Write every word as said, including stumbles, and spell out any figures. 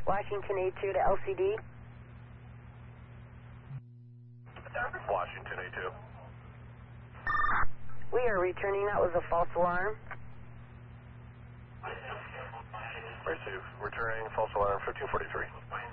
Washington A two to L C D. Washington A two. We are returning. That was a false alarm. Receive. Returning false alarm fifteen forty-three.